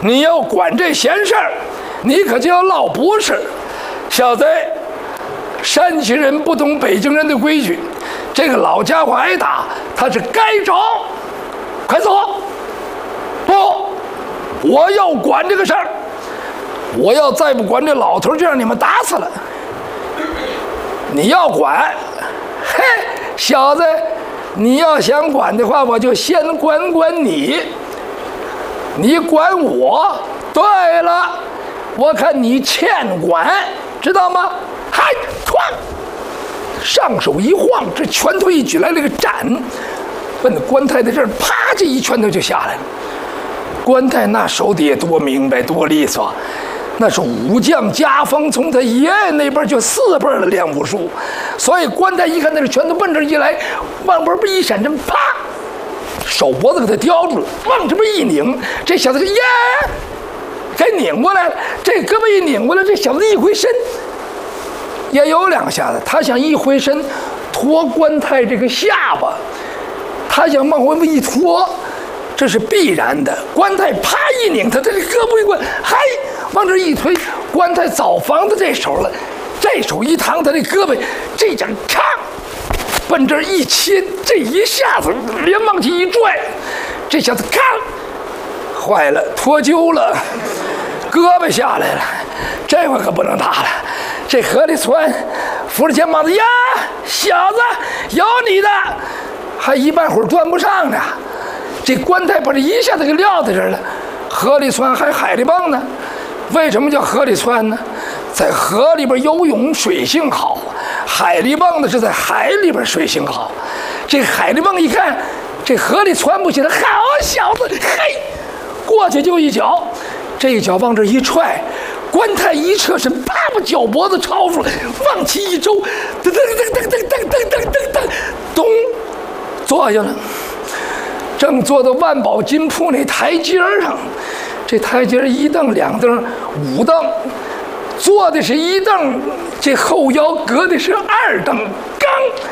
你要管这闲事儿，你可就要落不是。小子，山西人不懂北京人的规矩，这个老家伙挨打，他是该着。快走！不，我要管这个事儿。我要再不管，这老头就让你们打死了。你要管，嘿，小子，你要想管的话，我就先管你。你管我？对了，我看你欠管，知道吗？嗨，哐！上手一晃，这拳头一举来了个斩，奔关泰的这儿，啪，这一拳头就下来了。关泰那手底下多明白多利索，那是武将家风，从他爷爷那边就4辈了练武术，所以关泰一看那个拳头奔这一来，往边一闪身，啪，手脖子给他叼住了，往这边一拧，这小子耶，给拧过来了，这胳膊一拧过来，这小子一回身，也有2下子，他想一回身拖关泰这个下巴，他想往回一拖。这是必然的。关泰啪一拧，他这胳膊一关，嗨，往这一推，关泰早防的这手了，这手一趟，他这胳膊这掌咔，奔这一切，这一下子连往起一拽，这下子咔，坏了，脱臼了，胳膊下来了，这回可不能打了。这何立川扶着肩膀子呀，小子，有你的，还一半会儿端不上呢。这关泰把这一下子给撂在这儿了，河里窜还海里蹦呢。为什么叫河里窜呢？在河里边游泳水性好，海里蹦的是在海里边水性好。这海里蹦一看，这河里窜不起来，好小子，嘿，过去就一脚，这一脚往这一踹，关泰一侧身，啪把脚脖子抄出来，往起一周，噔噔噔噔噔噔噔噔噔，咚，坐下了。正坐到万宝金铺那台阶上，这台阶1蹬2蹬5蹬，坐的是1蹬，这后腰搁的是2蹬，刚，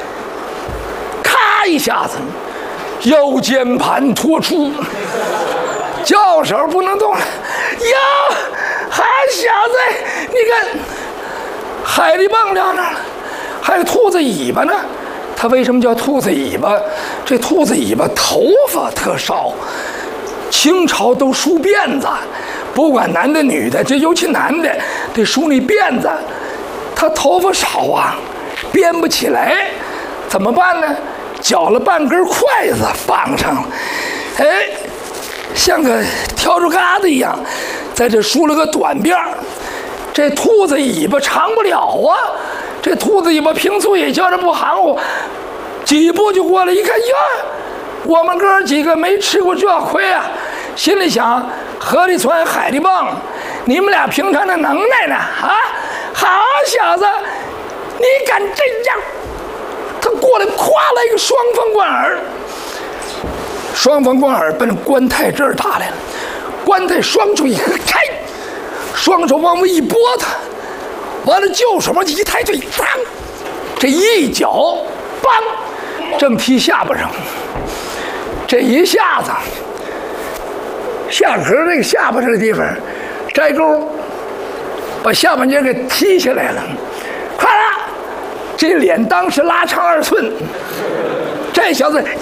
咔一下子，腰间盘脱出，叫手不能动了。哟，好小子，你看，海里蹦两那了，还有兔子尾巴呢。他为什么叫兔子尾巴？这兔子尾巴头发特少，清朝都梳辫子，不管男的女的，这尤其男的得梳那辫子，他头发少啊，编不起来，怎么办呢？绞了半根筷子绑上了，哎，像个笤帚疙瘩一样，在这梳了个短辫儿。这兔子尾巴长不了啊，这兔子尾巴平素也叫着不含糊，几步就过来，一看呀，我们哥几个没吃过这亏啊，心里想，河里窜海里蹦，你们俩平常的能耐呢啊，好小子，你敢这样？他过来咵来一个双风贯耳，双风贯耳奔关泰这儿打来了，关泰双手一合开，双手往外一拨他，完了就手往起一抬腿，当，这一脚，梆，正踢下巴上，这一下子，下壳这个下巴这个地方摘钩，把下半截给踢下来了，快啦！这脸当时拉长2寸，这小子呀，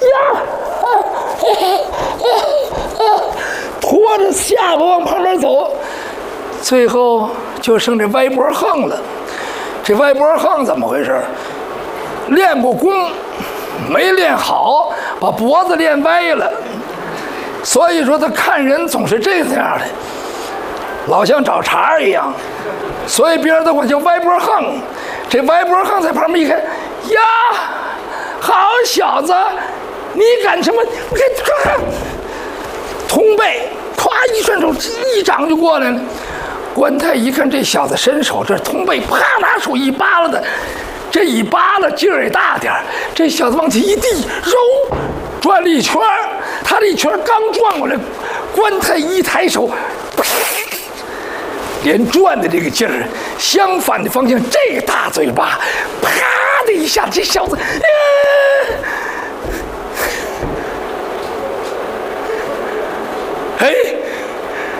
拖着下巴往旁边走，最后就剩这歪脖横了。这歪脖横怎么回事？练过功，没练好，把脖子练歪了。所以说他看人总是这样的，老像找茬一样。所以别人都管叫歪脖横。这歪脖横在旁边一看，呀，好小子，你敢什么？我看，同辈，咵一顺手一掌就过来了。关泰一看这小子伸手，这同辈啪拿手一扒拉的，这一扒拉劲儿也大点儿，这小子往起一递，揉转了一圈，他这一圈刚转过来，关泰一抬手，连转的这个劲儿，相反的方向，这个大嘴巴，啪的一下，这小子，哎。